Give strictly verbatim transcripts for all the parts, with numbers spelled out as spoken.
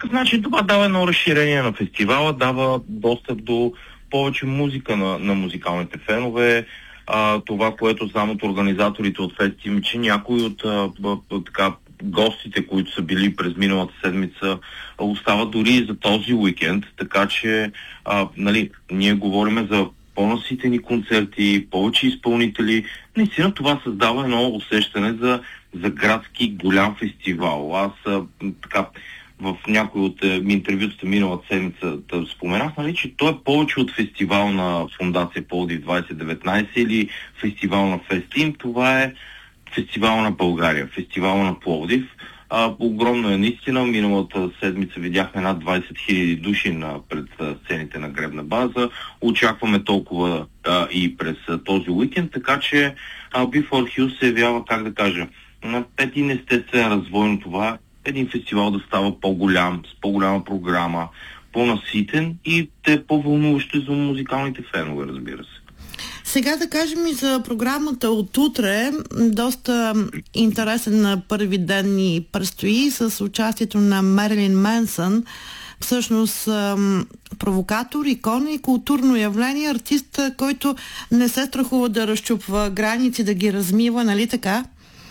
някакъв начин това дава едно разширение на фестивала, дава достъп до повече музика на, на музикалните фенове. А, това, което знам от организаторите от фестивали, че някои от а, б, б, така, гостите, които са били през миналата седмица, остават дори и за този уикенд, така че а, нали, ние говорим за по-наситени концерти, повече изпълнители. Наистина това създава едно усещане за, за градски голям фестивал. Аз а, така в някои от е, интервютата миналата седмица да споменах, нали, че той е повече от фестивал на Фондация Пловдив двайсет деветнайсет или фестивал на Фестим. Това е фестивал на България, фестивал на Пловдив. А, огромно е наистина. Миналата седмица видяхме над двайсет хиляди души на, пред сцените на Гребна база. Очакваме толкова а, и през а, този уикенд, така че а, Би фор Hills се явява, как да кажа, на един естествен развой на това, един фестивал да става по-голям, с по-голяма програма, по-наситен и да е по-вълнуващо за музикалните фенове, разбира се. Сега да кажем и за програмата от утре. Доста интересен първи ден ни предстои с участието на Мерилин Менсън. Всъщност провокатор, икона и културно явление, артист, който не се страхува да разчупва граници, да ги размива, нали така?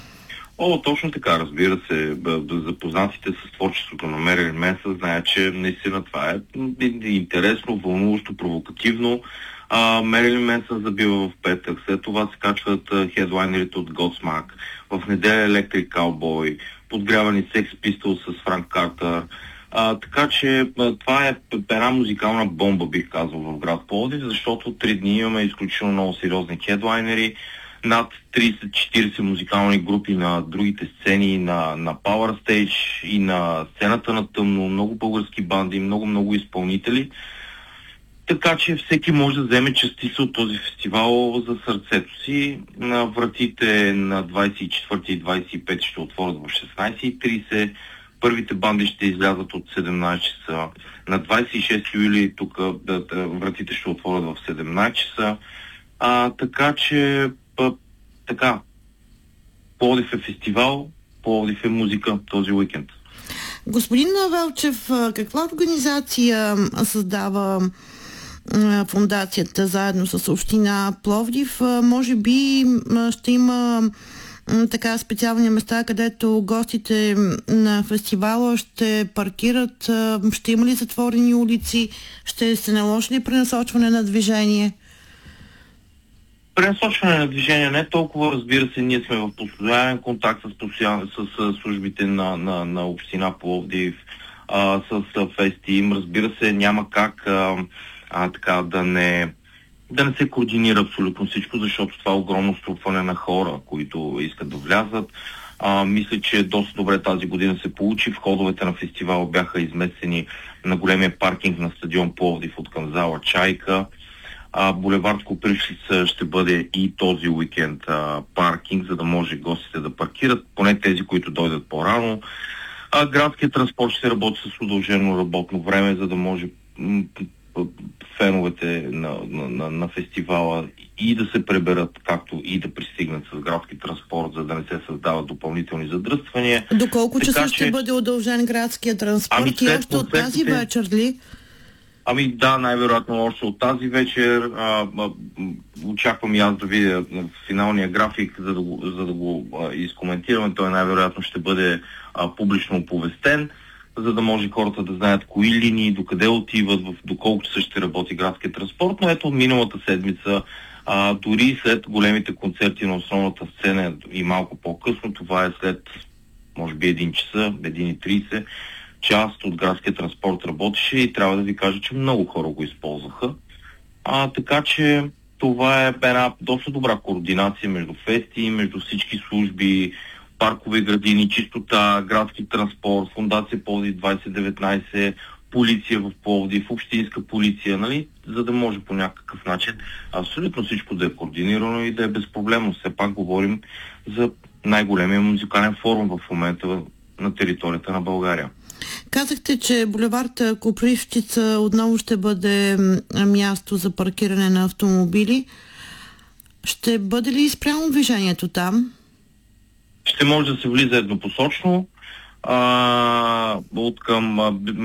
О, точно така, разбира се. Запознатите с творчеството на Мерилин Менсън знаят, че наистина това е интересно, вълнуващо, провокативно. Мерилин Менсън забива в петък, след това се качват хедлайнерите от Godsmack, в неделя Electric Cowboy, подгрявани Sex Pistols с Франк Картер. А, така че това е една музикална бомба, бих казал, в град Пловдив, защото три дни имаме изключително много сериозни хедлайнери, над трийсет-четирийсет музикални групи на другите сцени, на, на Power Stage и на сцената на тъмно, много български банди, много-много изпълнители. Така че всеки може да вземе частица от този фестивал за сърцето си. На вратите на двайсет и четвърти и двайсет и пети ще отворят в шестнайсет и трийсет. Първите банди ще излязат от седемнайсет часа. На двайсет и шести юли тук да, да, вратите ще отворят в седемнайсет часа. А, така че пъ, така, Пловдив е фестивал, Пловдив е музика този уикенд. Господин Велчев, каква организация създава фондацията заедно с община Пловдив? Може би ще има така специални места, където гостите на фестивала ще паркират, ще има ли затворени улици, ще се наложи ли пренасочване на движение? Пренасочване на движение не толкова, разбира се, ние сме в постоянен контакт с, постоян, с, с службите на, на, на община Пловдив, а, с Фестим. Разбира се, няма как а, а, така да не, да не се координира абсолютно всичко, защото това е огромно струпване на хора, които искат да влязат. А, мисля, че доста добре тази година се получи. Входовете на фестивала бяха изместени на големия паркинг на стадион Пловдив от към зала Чайка. А, булевард Копривщица ще бъде и този уикенд а, паркинг, за да може гостите да паркират, поне тези, които дойдат по-рано. А, градският транспорт ще работи с удължено работно време, за да може м- феновете на, на, на, на фестивала и да се преберат, както и да пристигнат с градски транспорт, за да не се създават допълнителни задръствания. Доколко часа ще бъде удължен градския транспорт? Ами, и още от тази вечер ли? Ами да, най-вероятно още от тази вечер. А, а, очаквам и аз да видя финалния график, за да го, за да го а, изкоментираме. Той най-вероятно ще бъде а, публично оповестен, за да може хората да знаят кои линии, докъде отиват, в, доколко часа ще работи градския транспорт. Но ето миналата седмица, а, дори след големите концерти на основната сцена и малко по-късно, това е след може би един часа, един и трийсет, част от градския транспорт работеше и трябва да ви кажа, че много хора го използваха. А, така че това е една доста добра координация между фести, между всички служби, паркови градини, чистота, градски транспорт, Фондация Пловдив двайсет деветнайсет, полиция в Пловдив, общинска полиция, нали? За да може по някакъв начин абсолютно всичко да е координирано и да е безпроблемно. Все пак говорим за най-големия музикален форум в момента на територията на България. Казахте, че булевард Копривщица отново ще бъде място за паркиране на автомобили. Ще бъде ли спрямо движението там? Ще може да се влиза еднопосочно. А, от към